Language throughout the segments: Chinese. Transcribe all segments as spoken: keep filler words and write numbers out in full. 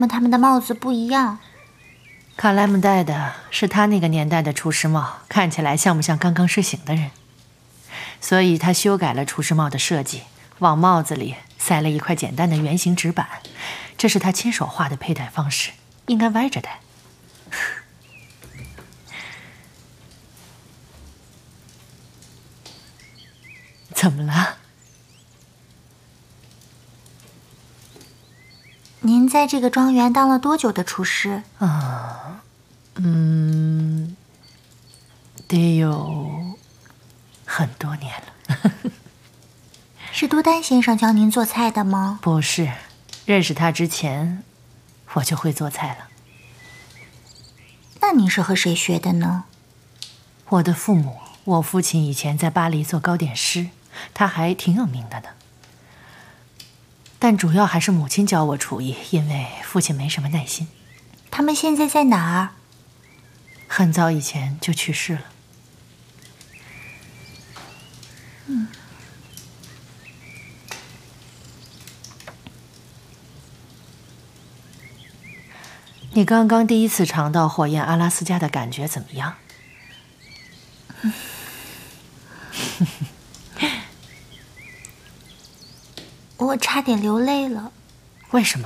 么他们的帽子不一样？ 卡莱姆戴的是他那个年代的厨师帽，看起来像不像刚刚睡醒的人？所以他修改了厨师帽的设计，往帽子里塞了一块简单的圆形纸板，这是他亲手画的佩戴方式，应该歪着戴。怎么了？ 您在这个庄园当了多久的厨师？ 啊，嗯，得有很多年了。 是多丹先生教您做菜的吗？ 不是，认识他之前，我就会做菜了。 那您是和谁学的呢？ 我的父母，我父亲以前在巴黎做糕点师，他还挺有名的呢。但主要还是母亲教我厨艺，因为父亲没什么耐心。 他们现在在哪儿？ 很早以前就去世了。 嗯。 你刚刚第一次尝到火焰阿拉斯加的感觉怎么样？ 嗯我差点流泪了。 为什么？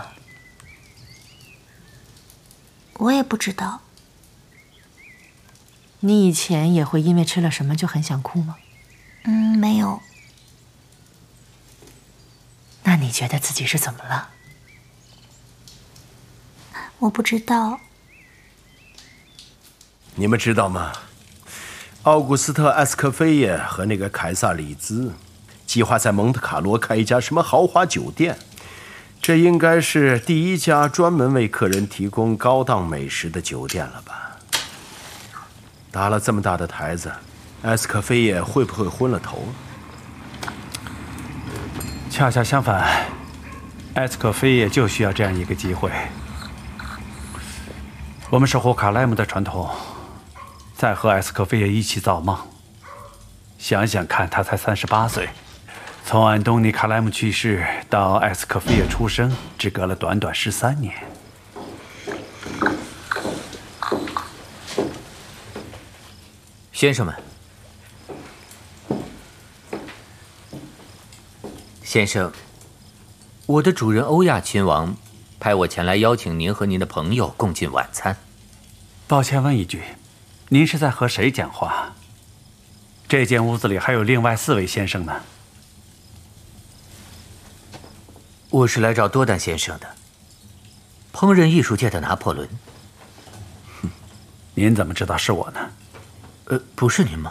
我也不知道。 你以前也会因为吃了什么就很想哭吗？ 嗯，没有。 那你觉得自己是怎么了？ 我不知道。 你们知道吗？奥古斯特·埃斯科菲耶和那个凯撒里兹计划在蒙特卡罗开一家什么豪华酒店，这应该是第一家专门为客人提供高档美食的酒店了吧？搭了这么大的台子，埃斯科菲耶会不会昏了头？ 恰恰相反，埃斯科菲耶就需要这样一个机会。我们守护卡莱姆的传统，再和埃斯科菲耶一起造梦。想想看，他才三十八岁。从安东尼·卡莱姆去世到埃斯科菲耶出生，只隔了短短十三年。 先生们，先生，我的主人欧亚亲王派我前来邀请您和您的朋友共进晚餐。 抱歉问一句，您是在和谁讲话？这间屋子里还有另外四位先生呢。 我是来找多丹先生的，烹饪艺术界的拿破仑。 您怎么知道是我呢？ 呃，不是您吗？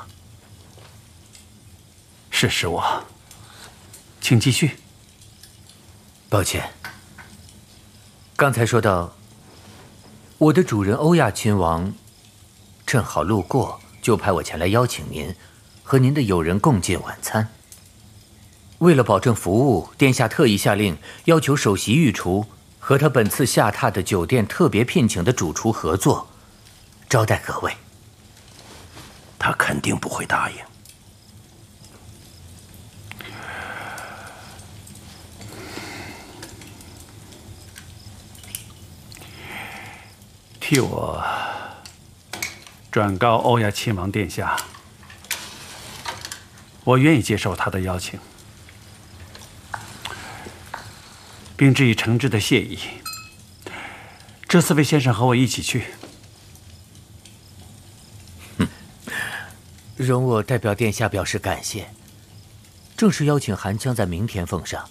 是是我，请继续。 抱歉，刚才说到，我的主人欧亚亲王正好路过，就派我前来邀请您和您的友人共进晚餐。为了保证服务，殿下特意下令要求首席御厨和他本次下榻的酒店特别聘请的主厨合作，招待各位。 他肯定不会答应。 替我转告欧亚亲王殿下，我愿意接受他的邀请，并致以诚挚的谢意。这四位先生和我一起去。 容我代表殿下表示感谢。正式邀请函将在明天奉上。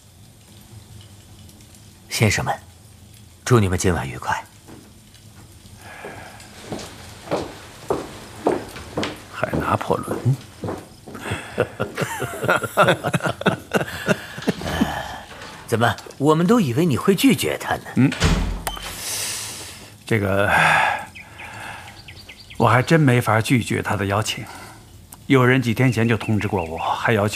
先生们，祝你们今晚愉快。 还拿破仑？ 怎么，我们都以为你会拒绝他呢？ 嗯，这个我还真没法拒绝他的邀请。有人几天前就通知过我，还要求